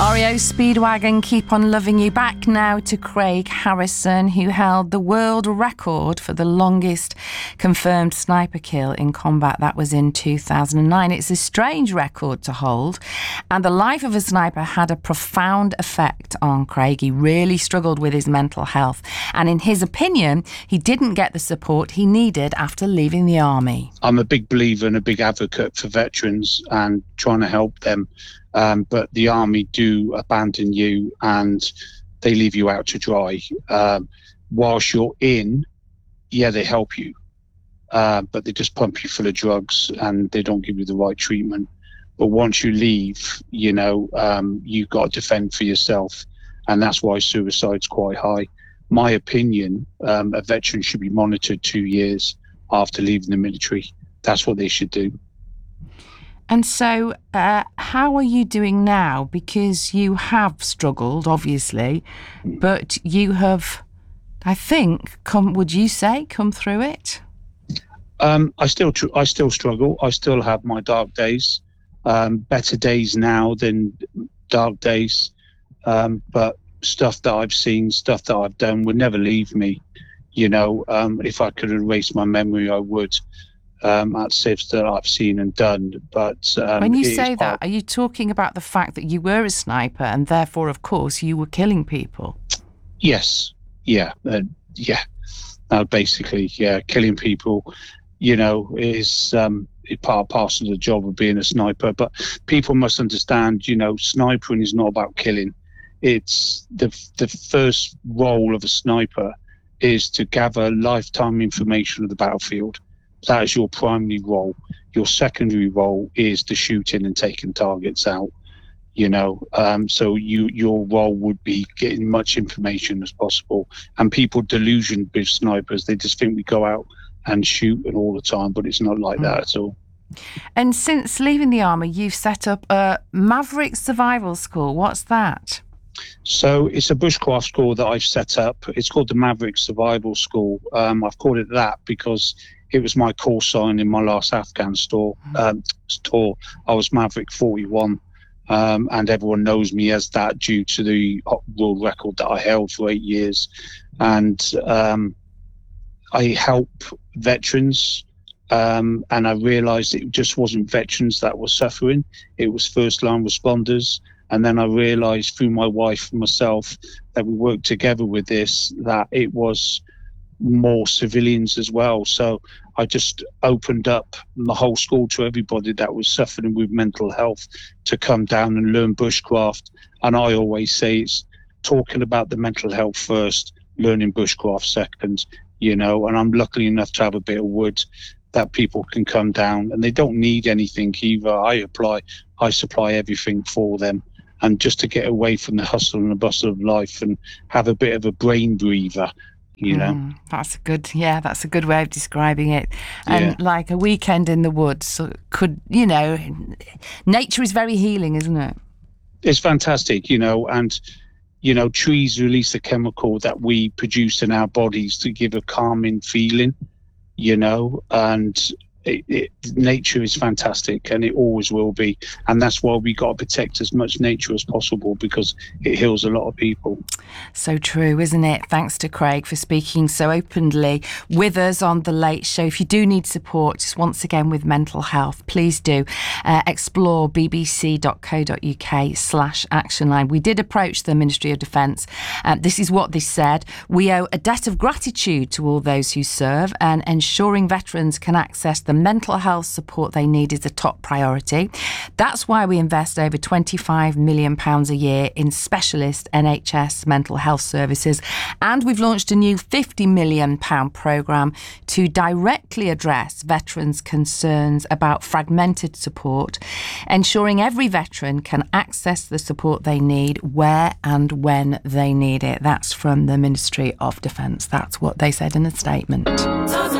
REO Speedwagon, Keep On Loving You. Back now to Craig Harrison, who held the world record for the longest confirmed sniper kill in combat. That was in 2009. It's a strange record to hold, and the life of a sniper had a profound effect on Craig. He really struggled with his mental health, and in his opinion, he didn't get the support he needed after leaving the army. I'm a big believer and a big advocate for veterans and trying to help them. But the army do abandon you and they leave you out to dry. Whilst you're in, yeah, they help you, but they just pump you full of drugs and they don't give you the right treatment. But once you leave, you've got to defend for yourself. And that's why suicide's quite high. My opinion, a veteran should be monitored 2 years after leaving the military. That's what they should do. And so how are you doing now? Because you have struggled, obviously, but you have, I think, come through it? I still struggle. I still have my dark days. Better days now than dark days. But stuff that I've seen, stuff that I've done would never leave me. If I could erase my memory, I would. At SIVs that I've seen and done. But when you say that, are you talking about the fact that you were a sniper and therefore, of course, you were killing people? Yes. Yeah. Basically, yeah. Killing people, is part and parcel of the job of being a sniper. But people must understand, snipering is not about killing. It's the first role of a sniper is to gather lifetime information of the battlefield. That is your primary role. Your secondary role is the shooting and taking targets out, So your role would be getting much information as possible. And people delusion with snipers. They just think we go out and shoot and all the time, but it's not like that at all. And since leaving the army, you've set up a Maverick Survival School. What's that? So it's a bushcraft school that I've set up. It's called the Maverick Survival School. I've called it that because it was my call sign in my last Afghan tour. I was Maverick 41, and everyone knows me as that due to the world record that I held for 8 years. And I help veterans, and I realised it just wasn't veterans that were suffering. It was first-line responders. And then I realised through my wife and myself that we worked together with this, that it was more civilians as well. So I just opened up the whole school to everybody that was suffering with mental health to come down and learn bushcraft. And I always say it's talking about the mental health first, learning bushcraft second, and I'm lucky enough to have a bit of wood that people can come down, and they don't need anything either. I supply everything for them. And just to get away from the hustle and the bustle of life and have a bit of a brain breather, That's a good way of describing it. And like a weekend in the woods nature is very healing, isn't it? It's fantastic, and trees release a chemical that we produce in our bodies to give a calming feeling, and nature is fantastic, and it always will be, and that's why we got to protect as much nature as possible, because it heals a lot of people. So true, isn't it? Thanks to Craig for speaking so openly with us on The Late Show. If you do need support, just once again with mental health, please do explore bbc.co.uk/actionline. We did approach the Ministry of Defence. This is what they said: we owe a debt of gratitude to all those who serve, and ensuring veterans can access the mental health support they need is a top priority. That's why we invest over £25 million a year in specialist NHS mental health services, and we've launched a new £50 million programme to directly address veterans' concerns about fragmented support, ensuring every veteran can access the support they need where and when they need it. That's from the Ministry of Defence. That's what they said in a statement.